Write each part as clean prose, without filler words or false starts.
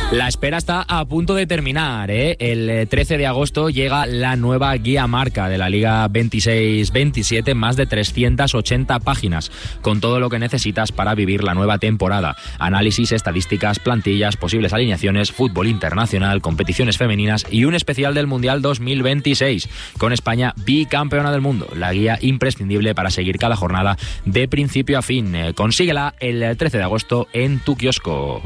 La espera está a punto de terminar, ¿eh? El 13 de agosto llega la nueva guía marca de la Liga 26-27, más de 380 páginas, con todo lo que necesitas para vivir la nueva temporada. Análisis, estadísticas, plantillas, posibles alineaciones, fútbol internacional, competiciones femeninas y un especial del Mundial 2026, con España bicampeona del mundo. La guía imprescindible para seguir cada jornada de principio a fin. Consíguela el 13 de agosto en tu kiosco.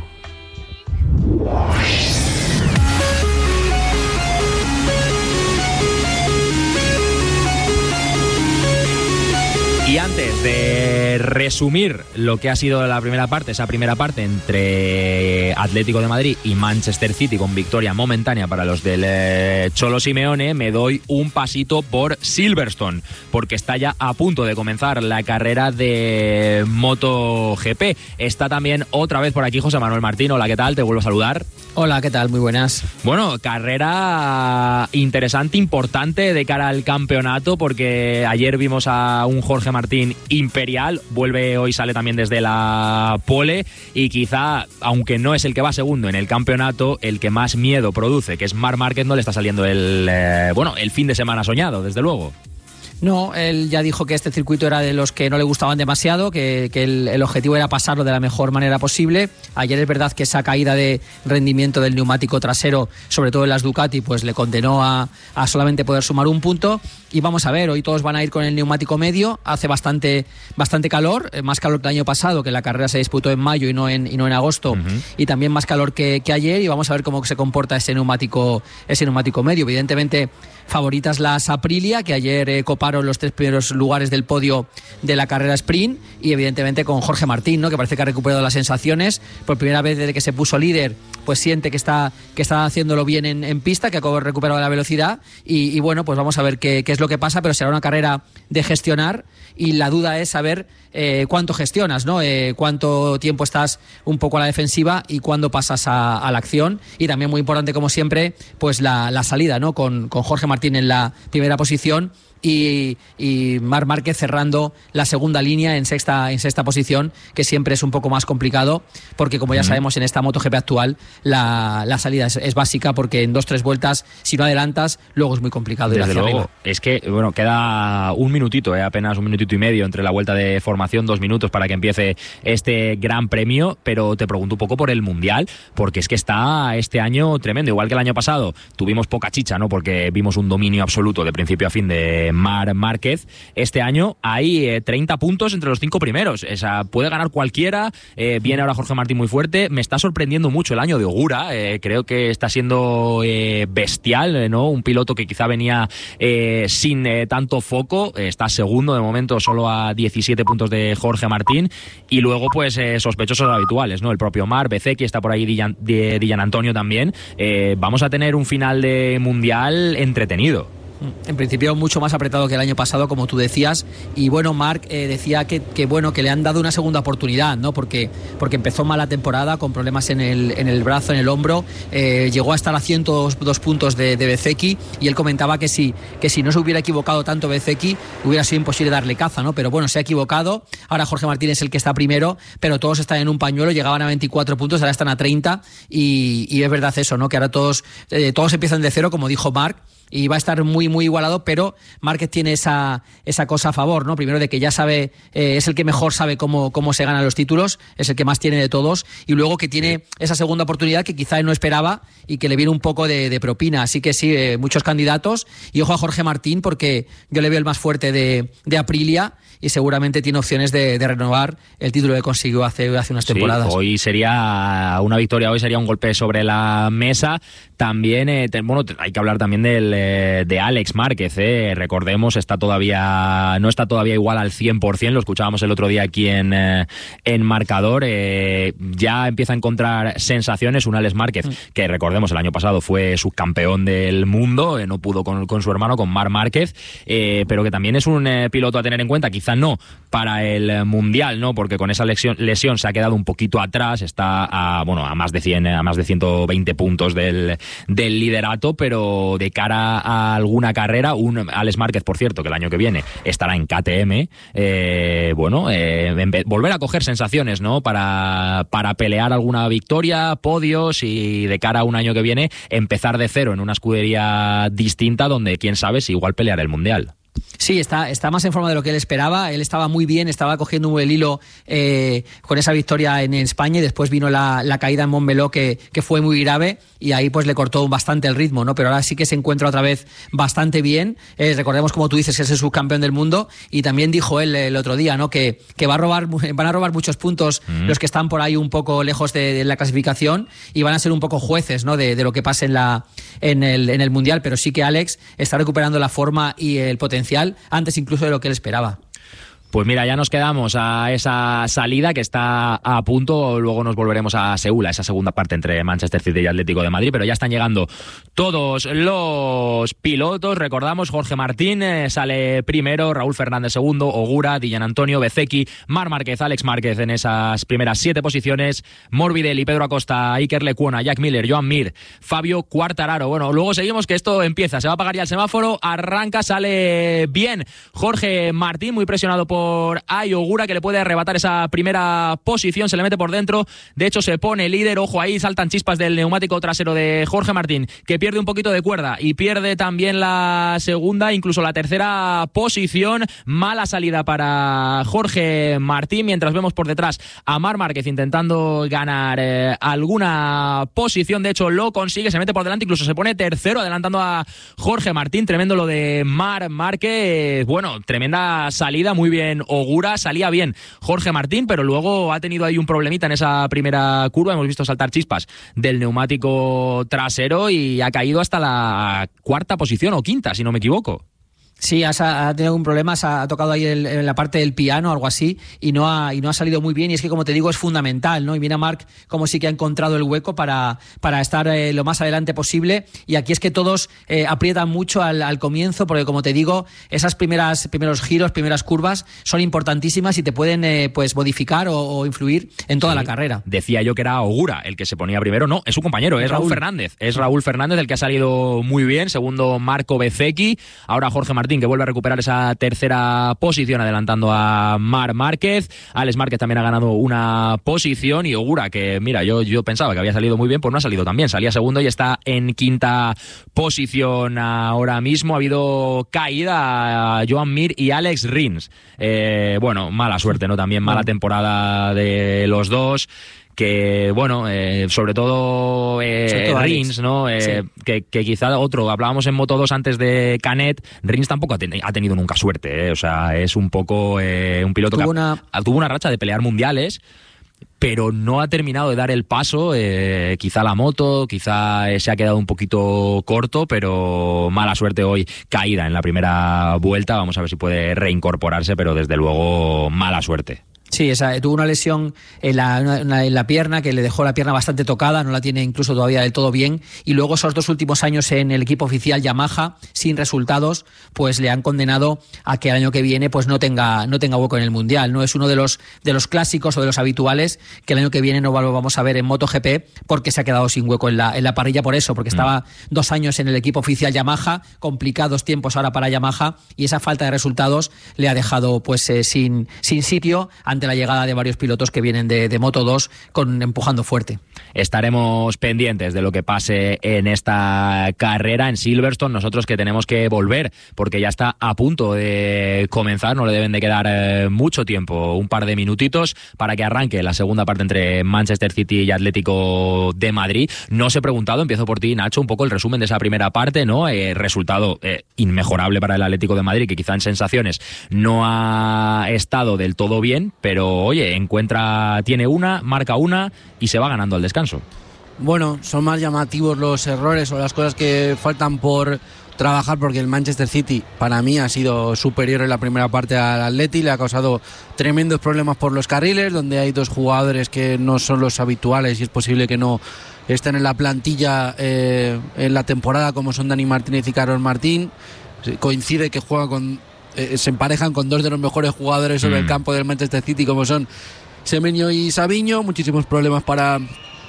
Y antes de resumir lo que ha sido la primera parte, esa primera parte entre Atlético de Madrid y Manchester City, con victoria momentánea para los del Cholo Simeone, me doy un pasito por Silverstone, porque está ya a punto de comenzar la carrera de MotoGP. Está también otra vez por aquí José Manuel Martín. Hola, ¿qué tal? Te vuelvo a saludar. Hola, ¿qué tal? Muy buenas. Bueno, carrera interesante, importante de cara al campeonato, porque ayer vimos a un Jorge Martín imperial, vuelve hoy, sale también desde la pole, y quizá, aunque no es el que va segundo en el campeonato, el que más miedo produce, que es Marc Márquez, no le está saliendo el fin de semana soñado, desde luego. No, él ya dijo que este circuito era de los que no le gustaban demasiado, que el objetivo era pasarlo de la mejor manera posible. Ayer es verdad que esa caída de rendimiento del neumático trasero, sobre todo en las Ducati, pues le condenó a solamente poder sumar un punto. Y vamos a ver, hoy todos van a ir con el neumático medio, hace bastante calor, más calor que el año pasado, que la carrera se disputó en mayo y no en agosto, y también más calor que ayer, y vamos a ver cómo se comporta ese neumático medio. Evidentemente, favoritas las Aprilia, que ayer coparon los 3 primeros lugares del podio de la carrera sprint, y evidentemente con Jorge Martín, ¿no?, que parece que ha recuperado las sensaciones. Por primera vez desde que se puso líder, pues siente que está haciéndolo bien en pista, que ha recuperado la velocidad, y bueno, pues vamos a ver qué es lo que pasa, pero será una carrera de gestionar, y la duda es saber cuánto gestionas, ¿no? Cuánto tiempo estás un poco a la defensiva y cuándo pasas a la acción. Y también muy importante, como siempre, pues la salida, ¿no?, con Jorge Martín en la primera posición y Marc Márquez cerrando la segunda línea en sexta posición, que siempre es un poco más complicado, porque como ya sabemos, en esta MotoGP actual la salida es básica, porque en 2-3 vueltas, si no adelantas, luego es muy complicado ir hacia arriba. Es que, bueno, queda un minutito, apenas un minutito y medio entre la vuelta de formación, 2 minutos para que empiece este gran premio, pero te pregunto un poco por el Mundial, porque es que está este año tremendo, igual que el año pasado tuvimos poca chicha, ¿no?, porque vimos un dominio absoluto de principio a fin de Marc Márquez. Este año hay 30 puntos entre los 5 primeros. O sea, puede ganar cualquiera. Viene ahora Jorge Martín muy fuerte. Me está sorprendiendo mucho el año de Ogura. Creo que está siendo bestial, ¿no? Un piloto que quizá venía sin tanto foco. Está segundo de momento, solo a 17 puntos de Jorge Martín. Y luego, pues, sospechosos habituales, ¿no? El propio Marc, Bezzecchi, está por ahí Dillan Antonio también. Vamos a tener un final de Mundial entretenido. En principio mucho más apretado que el año pasado, como tú decías, y bueno, Marc decía que le han dado una segunda oportunidad, ¿no? Porque empezó mal la temporada con problemas en el brazo, en el hombro, llegó a estar a 102 puntos de Bezzecchi, y él comentaba que si no se hubiera equivocado tanto Bezzecchi, hubiera sido imposible darle caza, ¿no? Pero bueno, se ha equivocado. Ahora Jorge Martín es el que está primero, pero todos están en un pañuelo, llegaban a 24 puntos, ahora están a 30, y es verdad eso, ¿no?, que ahora todos empiezan de cero, como dijo Marc, y va a estar muy muy igualado, pero Márquez tiene esa cosa a favor, ¿no? Primero, de que ya sabe, es el que mejor sabe cómo se ganan los títulos, es el que más tiene de todos, y luego que tiene esa segunda oportunidad que quizá él no esperaba y que le viene un poco de propina. Así que sí, muchos candidatos, y ojo a Jorge Martín, porque yo le veo el más fuerte de Aprilia, y seguramente tiene opciones de renovar el título que consiguió hace unas temporadas. Hoy sería una victoria, hoy sería un golpe sobre la mesa. También, hay que hablar también de Alex Márquez, recordemos, no está todavía igual al 100%, lo escuchábamos el otro día aquí en Marcador, ya empieza a encontrar sensaciones, un Alex Márquez que, recordemos, el año pasado fue subcampeón del mundo, no pudo con su hermano, con Marc Márquez, pero que también es un piloto a tener en cuenta, quizá no para el Mundial, ¿no?, porque con esa lesión se ha quedado un poquito atrás, está a más de 120 puntos del liderato, pero de cara a alguna carrera. Alex Márquez, por cierto, que el año que viene estará en KTM. Volver a coger sensaciones, ¿no? Para pelear alguna victoria, podios, y de cara a un año que viene empezar de cero en una escudería distinta donde quién sabe si igual pelear el Mundial. Sí, está más en forma de lo que él esperaba. Él estaba muy bien, estaba cogiendo el hilo con esa victoria en España, y después vino la caída en Montmeló que fue muy grave, y ahí pues le cortó bastante el ritmo, ¿no? Pero ahora sí que se encuentra otra vez bastante bien. Recordemos, como tú dices, que es el subcampeón del mundo, y también dijo él el otro día, ¿no? Que van a robar muchos puntos los que están por ahí un poco lejos de la clasificación, y van a ser un poco jueces, ¿no? De lo que pase en el Mundial. Pero sí que Alex está recuperando la forma y el potencial antes incluso de lo que él esperaba. Pues mira, ya nos quedamos a esa salida que está a punto. Luego nos volveremos a Seúl, a esa segunda parte entre Manchester City y Atlético de Madrid, pero ya están llegando todos los pilotos. Recordamos, Jorge Martín sale primero, Raúl Fernández segundo, Ogura, Dylan Antonio, Bezzecchi, Marc Márquez, Alex Márquez en esas primeras 7 posiciones, Morbidelli, Pedro Acosta, Iker Lecuona, Jack Miller, Joan Mir, Fabio Quartararo. Bueno, luego seguimos, que esto empieza, se va a apagar ya el semáforo, arranca, sale bien Jorge Martín, muy presionado por Ogura, que le puede arrebatar esa primera posición, se le mete por dentro, de hecho se pone líder. Ojo, ahí saltan chispas del neumático trasero de Jorge Martín, que pierde un poquito de cuerda y pierde también la segunda, incluso la tercera posición. Mala salida para Jorge Martín, mientras vemos por detrás a Marc Márquez intentando ganar alguna posición. De hecho lo consigue, se mete por delante, incluso se pone tercero adelantando a Jorge Martín. Tremendo lo de Marc Márquez. Bueno, tremenda salida, muy bien Ogura, salía bien Jorge Martín, pero luego ha tenido ahí un problemita en esa primera curva. Hemos visto saltar chispas del neumático trasero y ha caído hasta la cuarta posición o quinta, si no me equivoco. Sí, ha tenido algún problema, se ha tocado ahí en la parte del piano, algo así, y no ha salido muy bien. Y es que, como te digo, es fundamental, ¿no? Y mira Marc como sí que ha encontrado el hueco para estar lo más adelante posible. Y aquí es que todos aprietan mucho al comienzo, porque, como te digo, esas primeros giros, primeras curvas son importantísimas y te pueden pues modificar o influir en toda la carrera. Decía yo que era Ogura el que se ponía primero. No, es su compañero, es Raúl Fernández. Es Raúl Fernández el que ha salido muy bien. Segundo, Marco Bezzecchi. Ahora Jorge Martín, que vuelve a recuperar esa tercera posición adelantando a Marc Márquez. Alex Márquez también ha ganado una posición, y Ogura, que mira, yo pensaba que había salido muy bien, pues no ha salido tan bien, salía segundo y está en quinta posición ahora mismo. Ha habido caída a Joan Mir y Alex Rins. Bueno, mala suerte, ¿no? También mala temporada de los dos. Que bueno, sobre todo Rins, ¿no? Sí. Que quizá otro, hablábamos en Moto2 antes de Canet, Rins tampoco ha tenido nunca suerte, o sea, es un poco un piloto que tuvo una racha de pelear mundiales, pero no ha terminado de dar el paso. Quizá la moto, quizá se ha quedado un poquito corto, pero mala suerte hoy, caída en la primera vuelta. Vamos a ver si puede reincorporarse, pero desde luego mala suerte. Sí, tuvo una lesión en la pierna que le dejó la pierna bastante tocada, no la tiene incluso todavía del todo bien, y luego esos 2 últimos años en el equipo oficial Yamaha sin resultados, pues le han condenado a que el año que viene pues no tenga hueco en el Mundial. No es uno de los clásicos o de los habituales que el año que viene no lo vamos a ver en MotoGP, porque se ha quedado sin hueco en la parrilla por eso, porque estaba 2 años en el equipo oficial Yamaha, complicados tiempos ahora para Yamaha, y esa falta de resultados le ha dejado pues sin sitio ante la llegada de varios pilotos que vienen de Moto2 empujando fuerte. Estaremos pendientes de lo que pase en esta carrera en Silverstone. Nosotros que tenemos que volver, porque ya está a punto de comenzar, no le deben de quedar mucho tiempo, un par de minutitos para que arranque la segunda parte entre Manchester City y Atlético de Madrid. No os he preguntado, empiezo por ti, Nacho, un poco el resumen de esa primera parte, ¿no? Resultado inmejorable para el Atlético de Madrid, que quizá en sensaciones no ha estado del todo bien, pero oye, tiene una, marca una y se va ganando al descanso. Bueno, son más llamativos los errores o las cosas que faltan por trabajar, porque el Manchester City para mí ha sido superior en la primera parte al Atleti, le ha causado tremendos problemas por los carriles, donde hay 2 jugadores que no son los habituales y es posible que no estén en la plantilla en la temporada, como son Dani Martínez y Carlos Martín. Coincide que juegan se emparejan con 2 de los mejores jugadores sobre el campo del Manchester City, como son Semenyo y Savinho. Muchísimos problemas para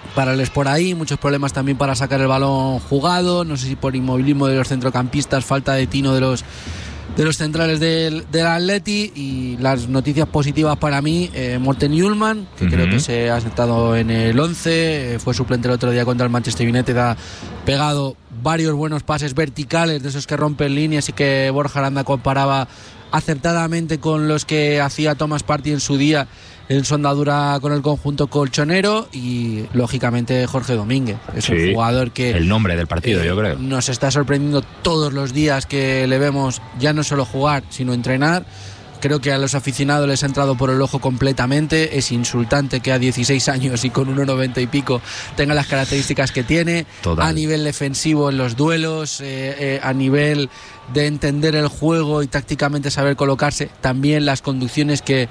parales por ahí, muchos problemas también para sacar el balón jugado, no sé si por inmovilismo de los centrocampistas, falta de tino de los centrales del Atleti. Y las noticias positivas para mí, Morten Hjulmand, que creo que se ha sentado en el 11, fue suplente el otro día contra el Manchester United, ha pegado varios buenos pases verticales de esos que rompen líneas y que Borja Aranda comparaba acertadamente con los que hacía Thomas Partey en su día en su andadura con el conjunto colchonero. Y lógicamente Jorge Domínguez es un jugador que el nombre del partido, yo creo, nos está sorprendiendo todos los días que le vemos, ya no solo jugar sino entrenar. Creo que a los aficionados les ha entrado por el ojo completamente. Es insultante que a 16 años y con 1,90 y pico tenga las características que tiene. Total. A nivel defensivo en los duelos, a nivel de entender el juego y tácticamente saber colocarse, también las conducciones que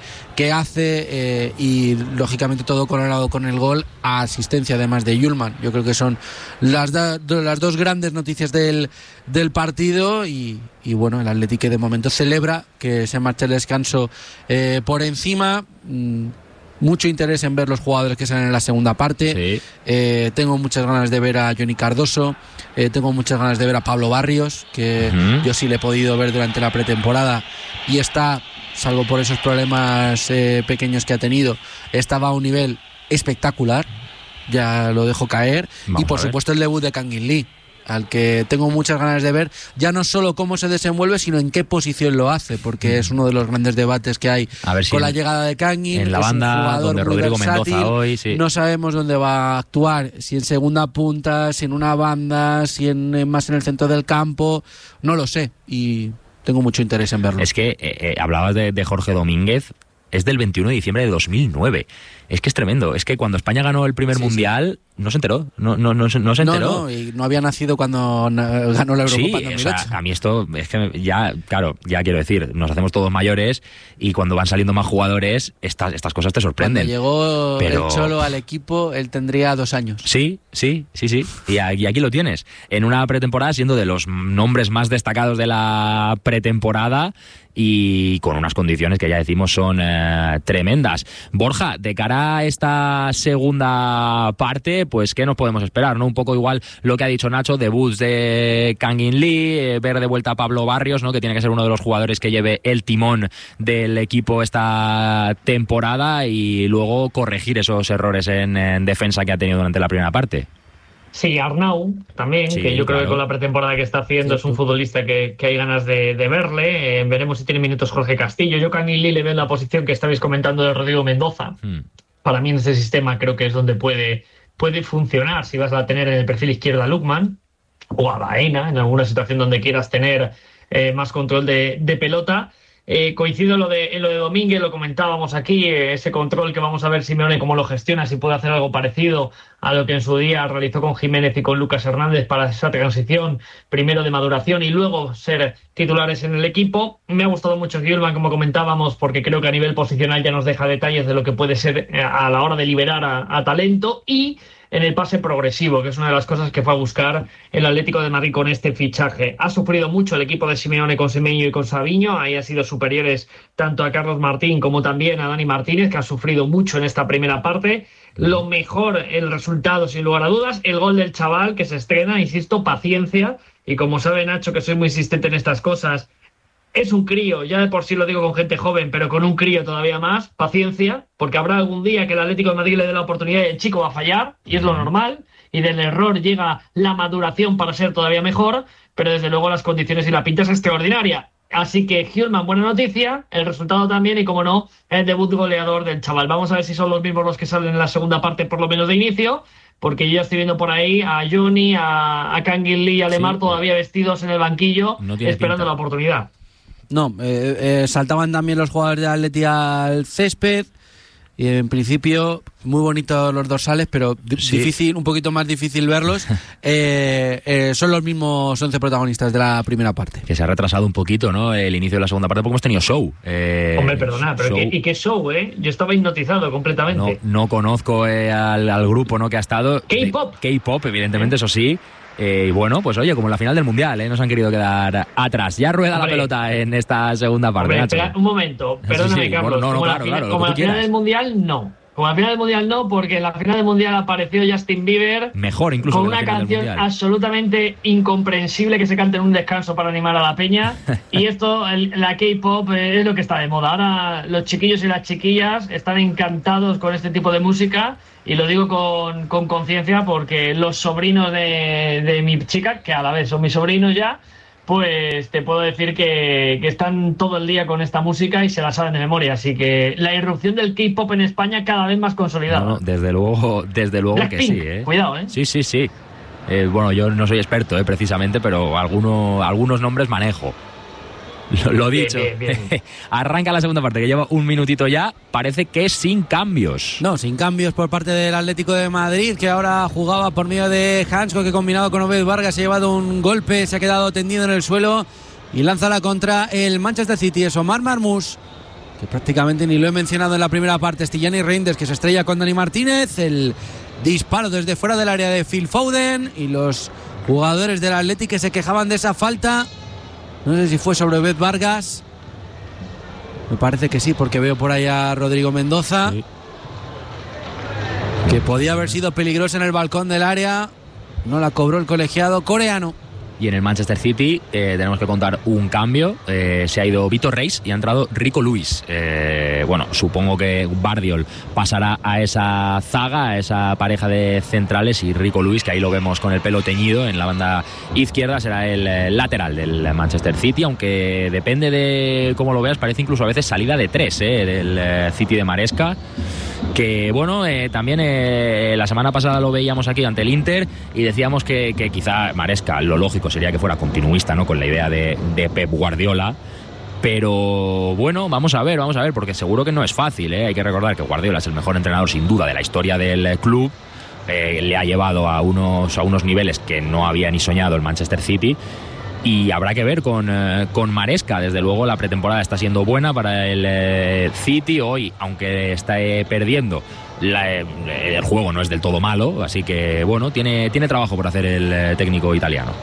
hace, y lógicamente todo coronado con el gol a asistencia además de Hjulmand. Yo creo que son las dos grandes noticias del partido. Y bueno, el Atleti que de momento celebra que se marche el descanso por encima. Mucho interés en ver los jugadores que salen en la segunda parte. Tengo muchas ganas de ver a Johnny Cardoso, tengo muchas ganas de ver a Pablo Barrios, que yo sí le he podido ver durante la pretemporada y está, salvo por esos problemas pequeños que ha tenido, estaba a un nivel espectacular, ya lo dejo caer. Y por supuesto el debut de Kangin Lee, al que tengo muchas ganas de ver, ya no solo cómo se desenvuelve, sino en qué posición lo hace, porque es uno de los grandes debates que hay con la llegada de Kangin. En la banda donde Rodrigo Mendoza hoy, no sabemos dónde va a actuar, si en segunda punta, si en una banda, si más en el centro del campo, no lo sé, y tengo mucho interés en verlo. Es que hablabas de Jorge Domínguez, es del 21 de diciembre de 2009. Es que es tremendo. Es que cuando España ganó el primer mundial, no se enteró. No se enteró. No, y no había nacido cuando ganó la Eurocopa en 2008. O sea, a mí esto es que ya quiero decir, nos hacemos todos mayores y cuando van saliendo más jugadores, estas cosas te sorprenden. Cuando llegó el Cholo al equipo, él tendría 2 años. Sí. Y aquí lo tienes. En una pretemporada, siendo de los nombres más destacados de la pretemporada y con unas condiciones que ya decimos son tremendas. Borja, de cara a esta segunda parte, pues ¿qué nos podemos esperar? ¿No? Un poco igual lo que ha dicho Nacho, debuts de Kangin Lee, ver de vuelta a Pablo Barrios, ¿no? Que tiene que ser uno de los jugadores que lleve el timón del equipo esta temporada, y luego corregir esos errores en defensa que ha tenido durante la primera parte. Sí, Arnau también, que yo creo que con la pretemporada que está haciendo es un futbolista que hay ganas de verle. Veremos si tiene minutos Jorge Castillo. Yo Kangin Lee le veo en la posición que estabais comentando de Rodrigo Mendoza. Para mí en ese sistema creo que es donde puede funcionar, si vas a tener en el perfil izquierdo a Lookman o a Baena, en alguna situación donde quieras tener más control de pelota. Coincido en lo de Domínguez, lo comentábamos aquí, ese control que vamos a ver Simeone cómo lo gestiona, si puede hacer algo parecido a lo que en su día realizó con Jiménez y con Lucas Hernández para esa transición, primero de maduración y luego ser titulares en el equipo. Me ha gustado mucho Hjulmand, como comentábamos, porque creo que a nivel posicional ya nos deja detalles de lo que puede ser a la hora de liberar a talento, y en el pase progresivo, que es una de las cosas que fue a buscar el Atlético de Madrid con este fichaje. Ha sufrido mucho el equipo de Simeone con Semenyo y con Savinho, ahí han sido superiores tanto a Carlos Martín como también a Dani Martínez, que ha sufrido mucho en esta primera parte. Lo mejor, el resultado sin lugar a dudas, el gol del chaval que se estrena, insisto, paciencia, y como sabe Nacho que soy muy insistente en estas cosas, es un crío, ya de por sí lo digo con gente joven, pero con un crío todavía más, paciencia, porque habrá algún día que el Atlético de Madrid le dé la oportunidad y el chico va a fallar, y es lo normal, y del error llega la maduración para ser todavía mejor, pero desde luego las condiciones y la pinta es extraordinaria. Así que Hjulmand, buena noticia, el resultado también, y como no, el debut goleador del chaval. Vamos a ver si son los mismos los que salen en la segunda parte, por lo menos de inicio, porque yo ya estoy viendo por ahí a Johnny, a Kangin Lee y a Lemar todavía vestidos en el banquillo, esperando la oportunidad. No, saltaban también los jugadores de Atleti al césped, y en principio muy bonitos los dorsales, pero difícil, un poquito más difícil verlos. Son los mismos 11 protagonistas de la primera parte. Que se ha retrasado un poquito, ¿no? El inicio de la segunda parte, porque hemos tenido show. Hombre, perdona, pero show. ¿Qué show, eh? Yo estaba hipnotizado completamente. No conozco al grupo, ¿no?, que ha estado. K-pop, evidentemente, eso sí. Y bueno, pues oye, como en la final del Mundial, nos han querido quedar atrás. Ya rueda la pelota en esta segunda parte. Espera un momento, perdóname, Carlos. Bueno, como la final del Mundial, no. Como la final del Mundial no, porque en la final del Mundial apareció Justin Bieber. Mejor incluso. Con una canción absolutamente incomprensible que se canta en un descanso para animar a la peña. Y esto, la K-pop, es lo que está de moda. Ahora los chiquillos y las chiquillas están encantados con este tipo de música. Y lo digo con conciencia porque los sobrinos de mi chica, que a la vez son mis sobrinos ya, pues te puedo decir que están todo el día con esta música y se la saben de memoria. Así que la irrupción del K-pop en España cada vez más consolidada. No, desde luego Blackpink, que sí, ¿eh? Cuidado, ¿eh? Sí. Bueno, yo no soy experto, precisamente, pero algunos nombres manejo. Lo dicho. Bien. Arranca la segunda parte, que lleva un minutito ya. Parece que sin cambios. No, sin cambios por parte del Atlético de Madrid, que ahora jugaba por medio de Hansko, que combinado con Obed Vargas se ha llevado un golpe, se ha quedado tendido en el suelo y lanza la contra el Manchester City. Es Omar Marmoush, que prácticamente ni lo he mencionado en la primera parte. Gianni Reinders, que se estrella con Dani Martínez. El disparo desde fuera del área de Phil Foden y los jugadores del Atlético que se quejaban de esa falta. No sé si fue sobre Obed Vargas. Me parece que sí, porque veo por ahí a Rodrigo Mendoza. Sí. Que podía haber sido peligrosa en el balcón del área. No la cobró el colegiado coreano. Y en el Manchester City tenemos que contar un cambio. Se ha ido Vitor Reis y ha entrado Rico Lewis. Bueno, supongo que Guardiol pasará a esa zaga, a esa pareja de centrales, y Rico Lewis, que ahí lo vemos con el pelo teñido en la banda izquierda, será el lateral del Manchester City, aunque depende de cómo lo veas, parece incluso a veces salida de 3 del City de Maresca. Que bueno, también la semana pasada lo veíamos aquí ante el Inter y decíamos que quizá Maresca, lo lógico sería que fuera continuista, ¿no?, con la idea de Pep Guardiola. Pero bueno, vamos a ver, porque seguro que no es fácil, ¿eh? Hay que recordar que Guardiola es el mejor entrenador sin duda de la historia del club. Le ha llevado a unos niveles que no había ni soñado el Manchester City. Y habrá que ver con Maresca. Desde luego la pretemporada está siendo buena para el City. Hoy, aunque está perdiendo, el juego no es del todo malo. Así que bueno, tiene trabajo por hacer el técnico italiano.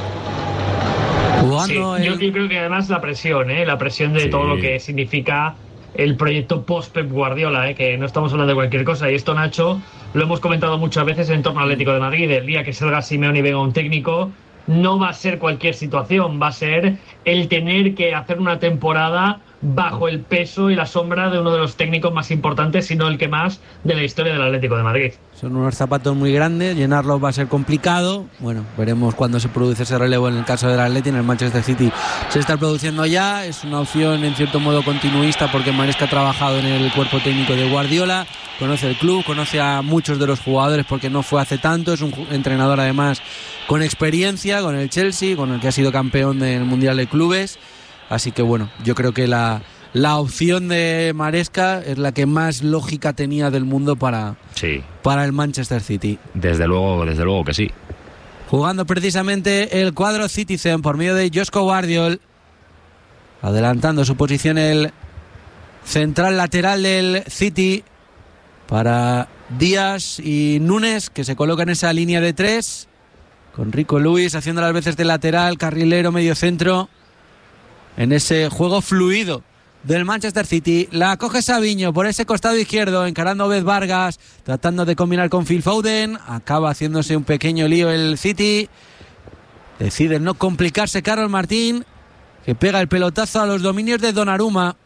Sí, yo creo que además la presión de todo lo que significa el proyecto post-Pep Guardiola, que no estamos hablando de cualquier cosa. Y esto, Nacho, lo hemos comentado muchas veces en torno al Atlético de Madrid. El día que salga Simeone y venga un técnico, no va a ser cualquier situación, va a ser el tener que hacer una temporada bajo el peso y la sombra de uno de los técnicos más importantes, si no el que más, de la historia del Atlético de Madrid. Son unos zapatos muy grandes, llenarlos va a ser complicado. Bueno, veremos cuándo se produce ese relevo en el caso del Atlético. En el Manchester City se está produciendo ya, es una opción en cierto modo continuista, porque Maresca ha trabajado en el cuerpo técnico de Guardiola, conoce el club, conoce a muchos de los jugadores porque no fue hace tanto, es un entrenador además con experiencia, con el Chelsea, con el que ha sido campeón del Mundial de Clubes. Así que bueno, yo creo que la opción de Maresca es la que más lógica tenía del mundo para el Manchester City. Desde luego que sí. Jugando precisamente el cuadro Citizen por medio de Josko Guardiol, adelantando su posición el central lateral del City para Díaz y Núñez, que se colocan en esa línea de 3, con Rico Lewis haciendo las veces de lateral, carrilero, medio centro, en ese juego fluido del Manchester City. La coge Savinho por ese costado izquierdo, encarando a Obed Vargas, tratando de combinar con Phil Foden. Acaba haciéndose un pequeño lío el City. Decide no complicarse Carlos Martín, que pega el pelotazo a los dominios de Donnarumma.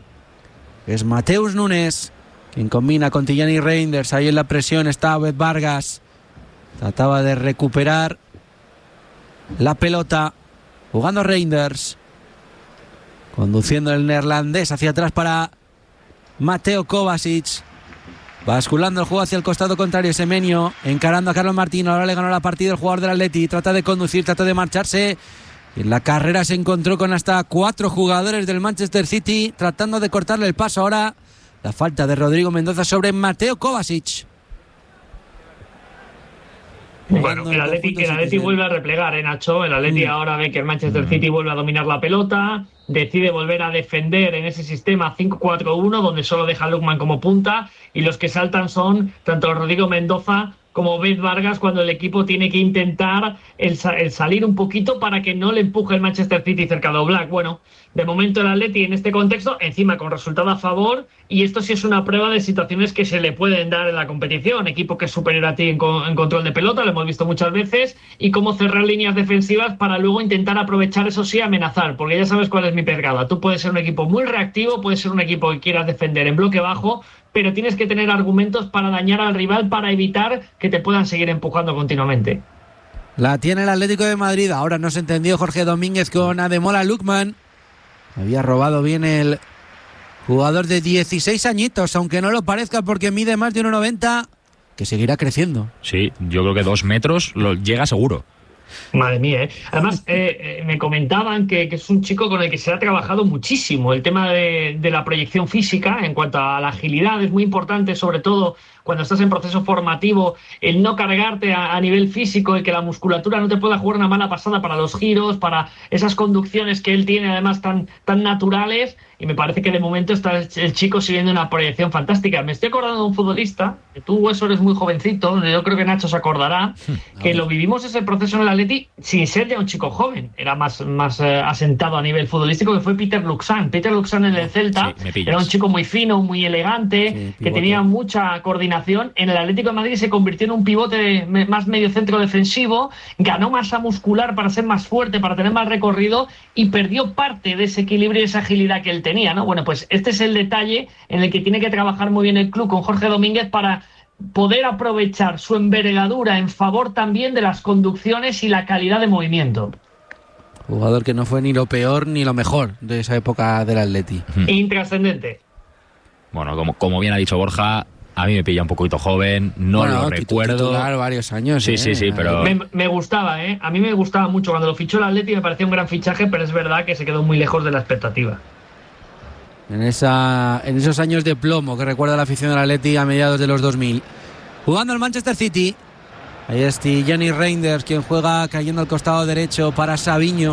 Es Mateus Núñez quien combina con Gianni Reinders. Ahí en la presión está Obed Vargas. Trataba de recuperar la pelota, jugando Reinders, conduciendo el neerlandés hacia atrás para Mateo Kovacic, basculando el juego hacia el costado contrario. Semenyo encarando a Carlos Martín. Ahora le ganó la partida el jugador del Atleti, trata de conducir, trata de marcharse. En la carrera se encontró con hasta 4 jugadores del Manchester City tratando de cortarle el paso. Ahora la falta de Rodrigo Mendoza sobre Mateo Kovacic. Bueno, el Atleti vuelve a replegar, Nacho. El Atleti ahora ve que el Manchester City vuelve a dominar la pelota, decide volver a defender en ese sistema 5-4-1, donde solo deja a Lookman como punta, y los que saltan son tanto Rodrigo Mendoza como Obed Vargas cuando el equipo tiene que intentar el salir un poquito para que no le empuje el Manchester City cerca de Oblak. Bueno, de momento el Atleti en este contexto, encima con resultado a favor, y esto sí es una prueba de situaciones que se le pueden dar en la competición. Equipo que es superior a ti en control de pelota, lo hemos visto muchas veces, y cómo cerrar líneas defensivas para luego intentar aprovechar, eso sí, amenazar, porque ya sabes cuál es mi pegada. Tú puedes ser un equipo muy reactivo, puedes ser un equipo que quieras defender en bloque bajo, pero tienes que tener argumentos para dañar al rival, para evitar que te puedan seguir empujando continuamente. La tiene el Atlético de Madrid. Ahora no se entendió Jorge Domínguez con Ademola Lookman. Había robado bien el jugador de 16 añitos, aunque no lo parezca porque mide más de 1,90, que seguirá creciendo. Sí, yo creo que 2 metros lo llega seguro. Madre mía, ¿eh? Además, me comentaban que es un chico con el que se ha trabajado muchísimo. El tema de la proyección física en cuanto a la agilidad es muy importante, sobre todo cuando estás en proceso formativo, el no cargarte a nivel físico y que la musculatura no te pueda jugar una mala pasada para los giros, para esas conducciones que él tiene además tan naturales, y me parece que de momento está el chico siguiendo una proyección fantástica. Me estoy acordando de un futbolista, que tú eso eres muy jovencito, yo creo que Nacho se acordará, que lo vivimos ese proceso en el Atleti sin ser ya un chico joven, era más asentado a nivel futbolístico, que fue Peter Luxan. Peter Luxan en el Celta era un chico muy fino, muy elegante, que tenía mucha coordinación. En el Atlético de Madrid se convirtió en un pivote más medio centro defensivo, ganó masa muscular para ser más fuerte, para tener más recorrido, y perdió parte de ese equilibrio y esa agilidad que él tenía, ¿no? Bueno, pues este es el detalle en el que tiene que trabajar muy bien el club con Jorge Domínguez para poder aprovechar su envergadura en favor también de las conducciones y la calidad de movimiento. Jugador que no fue ni lo peor ni lo mejor de esa época del Atleti. Intrascendente. Bueno, como bien ha dicho Borja, a mí me pilla un poquito joven, no lo recuerdo. Titular varios años. Sí, pero... Me gustaba, ¿eh? A mí me gustaba mucho. Cuando lo fichó el Atleti me parecía un gran fichaje, pero es verdad que se quedó muy lejos de la expectativa. En esos años de plomo que recuerda la afición del Atleti a mediados de los 2000. Jugando al Manchester City. Ahí está Gianni Reinders, quien juega cayendo al costado derecho para Savinho.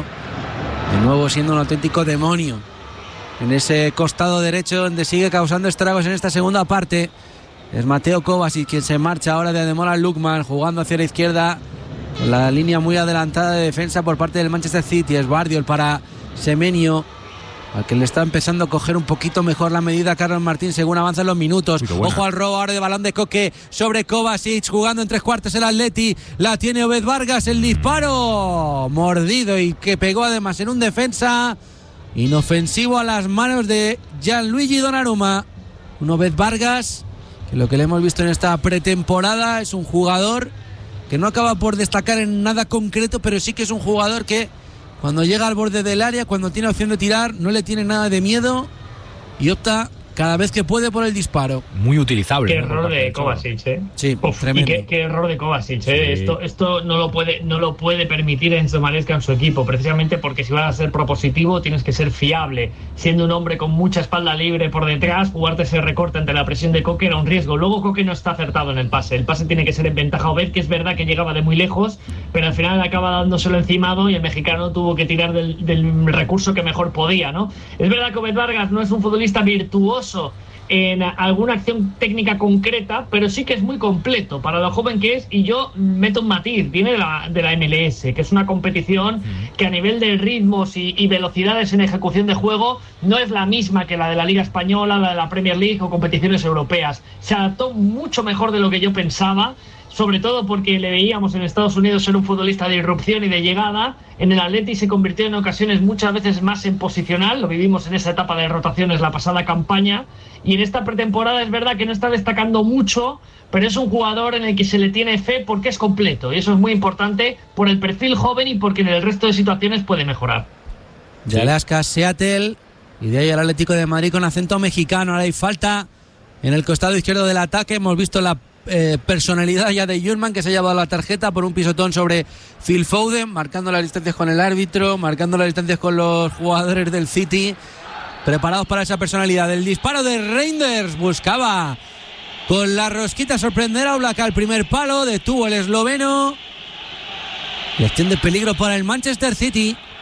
De nuevo siendo un auténtico demonio en ese costado derecho, donde sigue causando estragos en esta segunda parte. Es Mateo Kovacic quien se marcha ahora de Ademola Lookman, jugando hacia la izquierda, con la línea muy adelantada de defensa por parte del Manchester City. Es Bardiol para Semenyo, al que le está empezando a coger un poquito mejor la medida Carlos Martín según avanzan los minutos. Ojo al robo ahora de balón de Coque sobre Kovacic, jugando en 3/4 el Atleti. La tiene Obed Vargas, el disparo mordido y que pegó además en un defensa inofensivo a las manos de Gianluigi Donnarumma. Un Obed Vargas que lo que le hemos visto en esta pretemporada es un jugador que no acaba por destacar en nada concreto, pero sí que es un jugador que cuando llega al borde del área, cuando tiene opción de tirar, no le tiene nada de miedo y opta cada vez que puede por el disparo. Muy utilizable. Qué error de Kovacic, ¿eh? Sí, tremendo. Y qué error de Kovacic, ¿eh? Sí. Esto no lo puede permitir Enzo Maresca en su equipo, precisamente porque si vas a ser propositivo tienes que ser fiable. Siendo un hombre con mucha espalda libre por detrás, jugarte ese recorte ante la presión de Coque era un riesgo. Luego Coque no está acertado en el pase. El pase tiene que ser en ventaja Obed, que es verdad que llegaba de muy lejos, pero al final acaba dándoselo encimado y el mexicano tuvo que tirar del recurso que mejor podía, ¿no? Es verdad que Obed Vargas no es un futbolista virtuoso en alguna acción técnica concreta, pero sí que es muy completo para lo joven que es, y yo meto un matiz, viene de la MLS, que es una competición que a nivel de ritmos y velocidades en ejecución de juego no es la misma que la de la Liga Española, la de la Premier League o competiciones europeas. Se adaptó mucho mejor de lo que yo pensaba, sobre todo porque le veíamos en Estados Unidos ser un futbolista de irrupción y de llegada. En el Atleti se convirtió en ocasiones muchas veces más en posicional, lo vivimos en esa etapa de rotaciones la pasada campaña, y en esta pretemporada es verdad que no está destacando mucho, pero es un jugador en el que se le tiene fe porque es completo, y eso es muy importante por el perfil joven y porque en el resto de situaciones puede mejorar. De Alaska, Seattle, y de ahí al Atlético de Madrid con acento mexicano. Ahora hay falta en el costado izquierdo del ataque. Hemos visto la personalidad ya de Jurman, que se ha llevado la tarjeta por un pisotón sobre Phil Foden, marcando las distancias con el árbitro, marcando las distancias con los jugadores del City, preparados para esa personalidad. El disparo de Reinders, buscaba con la rosquita sorprender a Oblak al primer palo, detuvo el esloveno y acción de peligro para el Manchester City.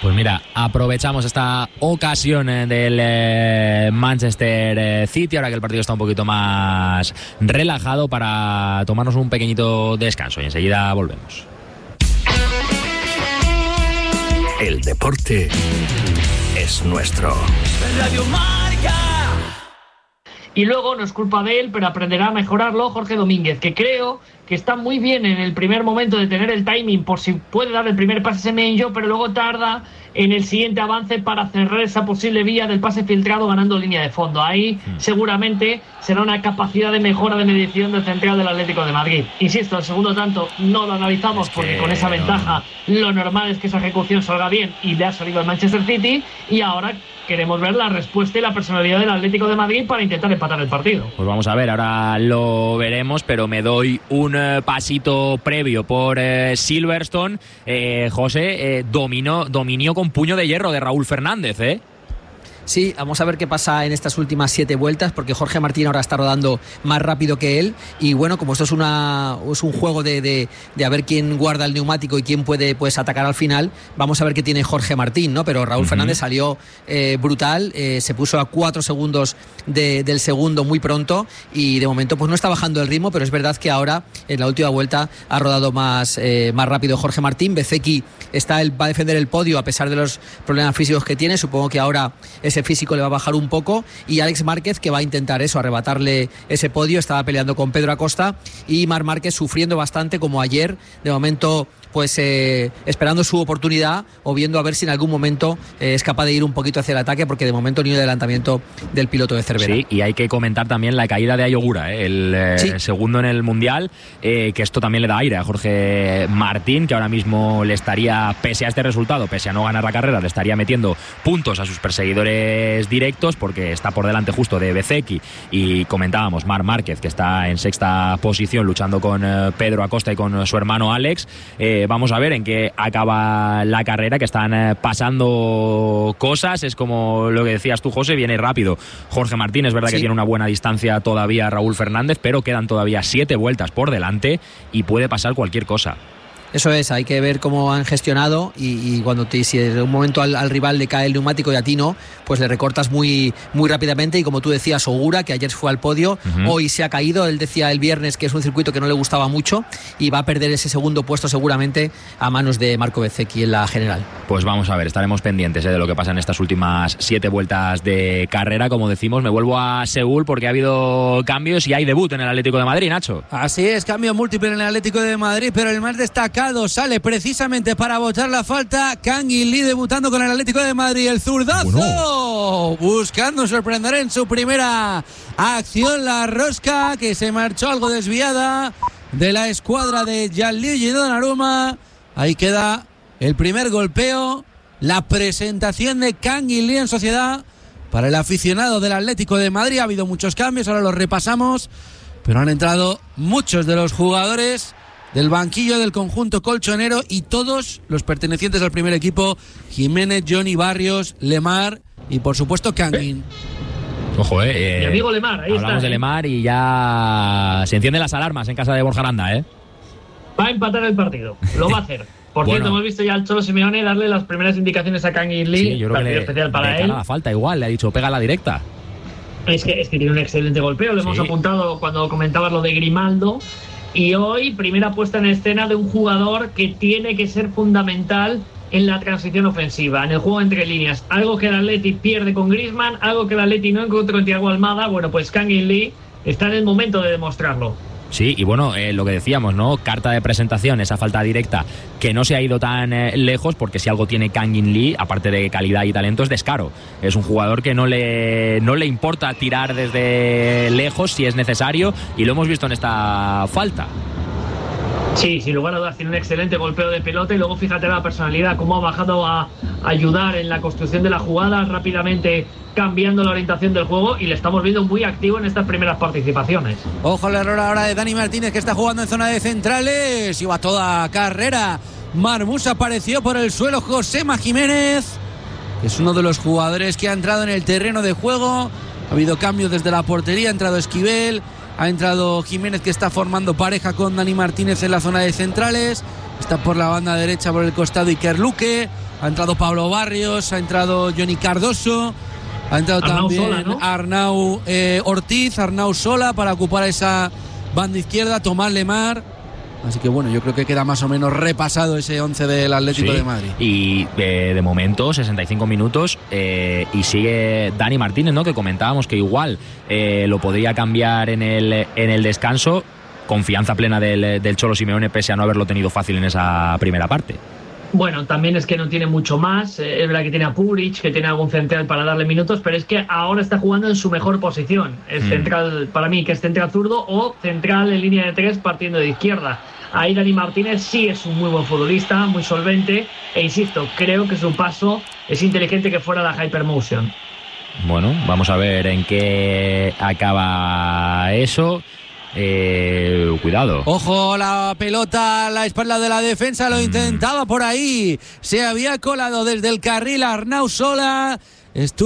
Pues mira, aprovechamos esta ocasión del Manchester City, ahora que el partido está un poquito más relajado, para tomarnos un pequeñito descanso y enseguida volvemos. El deporte es nuestro. Radio Marca. Y luego no es culpa de él, pero aprenderá a mejorarlo Jorge Domínguez, que creo que está muy bien en el primer momento de tener el timing por si puede dar el primer pase Semenyo, pero luego tarda en el siguiente avance para cerrar esa posible vía del pase filtrado ganando línea de fondo. Ahí seguramente será una capacidad de mejora de medición del central del Atlético de Madrid. Insisto, el segundo tanto no lo analizamos porque con esa ventaja lo normal es que esa ejecución salga bien y le ha salido al Manchester City, y ahora queremos ver la respuesta y la personalidad del Atlético de Madrid para intentar empatar el partido. Pues vamos a ver, ahora lo veremos, pero me doy un pasito previo por Silverstone. José, dominio con puño de hierro de Raúl Fernández, ¿eh? Sí, vamos a ver qué pasa en estas últimas 7 vueltas, porque Jorge Martín ahora está rodando más rápido que él, y bueno, como esto es un juego de a ver quién guarda el neumático y quién puede pues atacar al final, vamos a ver qué tiene Jorge Martín, ¿no? Pero Raúl Fernández salió brutal, se puso a 4 segundos del segundo muy pronto, y de momento pues no está bajando el ritmo, pero es verdad que ahora en la última vuelta ha rodado más rápido Jorge Martín. Bezzecchi va a defender el podio a pesar de los problemas físicos que tiene, supongo que ahora ese físico le va a bajar un poco, y Alex Márquez, que va a intentar eso, arrebatarle ese podio, estaba peleando con Pedro Acosta, y Marc Márquez sufriendo bastante como ayer, de momento pues esperando su oportunidad o viendo a ver si en algún momento es capaz de ir un poquito hacia el ataque, porque de momento ni un adelantamiento del piloto de Cervera. Sí, y hay que comentar también la caída de Ayogura, el segundo en el Mundial, que esto también le da aire a Jorge Martín, que ahora mismo le estaría, pese a este resultado, pese a no ganar la carrera, le estaría metiendo puntos a sus perseguidores directos, porque está por delante justo de Bezzecchi, y comentábamos Marc Márquez, que está en 6ª posición luchando con Pedro Acosta y con su hermano Alex. Vamos a ver en qué acaba la carrera, que están pasando cosas. Es como lo que decías tú, José, viene rápido Jorge Martín, es verdad que tiene una buena distancia todavía Raúl Fernández, pero quedan todavía 7 vueltas por delante y puede pasar cualquier cosa. Eso es, hay que ver cómo han gestionado, y cuando si en un momento al rival le cae el neumático y a ti no, pues le recortas muy, muy rápidamente. Y como tú decías, Ogura, que ayer fue al podio, hoy se ha caído. Él decía el viernes que es un circuito que no le gustaba mucho y va a perder ese segundo puesto seguramente a manos de Marco Bezzecchi en la general. Pues vamos a ver, estaremos pendientes de lo que pasa en estas últimas 7 vueltas de carrera. Como decimos, me vuelvo a Seúl porque ha habido cambios y hay debut en el Atlético de Madrid, Nacho. Así es, cambio múltiple en el Atlético de Madrid, pero el más destacado sale precisamente para botar la falta. Kang In Lee debutando con el Atlético de Madrid, el zurdazo, buscando sorprender en su primera acción la rosca, que se marchó algo desviada de la escuadra de Gianluigi Donnarumma. Ahí queda el primer golpeo, la presentación de Kang In Lee en sociedad para el aficionado del Atlético de Madrid. Ha habido muchos cambios, ahora los repasamos, pero han entrado muchos de los jugadores del banquillo del conjunto colchonero, y todos los pertenecientes al primer equipo: Jiménez, Johnny, Barrios, Lemar y por supuesto Kangin. Ojo, mi amigo Lemar, ahí hablamos de Lemar y ya se encienden las alarmas en casa de Borja Aranda, Va a empatar el partido, lo va a hacer. Por cierto, hemos visto ya al Cholo Simeone darle las primeras indicaciones a Kang In Lee. Sí, yo creo que especial para él. La falta igual, le ha dicho pega la directa. Es que tiene un excelente golpeo, lo hemos apuntado cuando comentabas lo de Grimaldo. Y hoy, primera puesta en escena de un jugador que tiene que ser fundamental en la transición ofensiva, en el juego entre líneas. Algo que el Atleti pierde con Griezmann, algo que el Atleti no encontró con Thiago Almada. Bueno, pues Kang In Lee está en el momento de demostrarlo. Sí, y bueno, lo que decíamos, ¿no? Carta de presentación, esa falta directa que no se ha ido tan lejos, porque si algo tiene Kang In Lee, aparte de calidad y talento, es descaro. Es un jugador que no le importa tirar desde lejos si es necesario, y lo hemos visto en esta falta. Sí, sin lugar a dudas, tiene un excelente golpeo de pelota, y luego fíjate la personalidad, cómo ha bajado a ayudar en la construcción de la jugada, rápidamente cambiando la orientación del juego, y le estamos viendo muy activo en estas primeras participaciones. Ojo al error ahora de Dani Martínez, que está jugando en zona de centrales, iba toda carrera. Marmús apareció por el suelo. Josema Jiménez, que es uno de los jugadores que ha entrado en el terreno de juego. Ha habido cambios desde la portería, ha entrado Esquivel, ha entrado Jiménez, que está formando pareja con Dani Martínez en la zona de centrales, Está por la banda derecha, por el costado Iker Luque. Ha entrado Pablo Barrios, ha entrado Johnny Cardoso, ha entrado Arnau también Sola, ¿no? Arnau Ortiz, Arnau Sola para ocupar esa banda izquierda, Tomás Lemar. Así que bueno, yo creo que queda más o menos repasado ese 11 del Atlético de Madrid. Y de momento, 65 minutos, y sigue Dani Martínez, ¿no? Que comentábamos que igual lo podría cambiar en el descanso. Confianza plena del Cholo Simeone, pese a no haberlo tenido fácil en esa primera parte. Bueno, también es que no tiene mucho más. Es verdad que tiene a Puric, que tiene algún central para darle minutos, pero es que ahora está jugando en su mejor posición. Es central, para mí, que es central zurdo o central en línea de 3 partiendo de izquierda. Ahí Dani Martínez sí es un muy buen futbolista, muy solvente, e insisto, creo que su paso es inteligente que fuera la Hypermotion. Bueno, vamos a ver en qué acaba eso. Cuidado. Ojo, la pelota a la espalda de la defensa, lo intentaba por ahí. Se había colado desde el carril Arnau Sola. Estuvo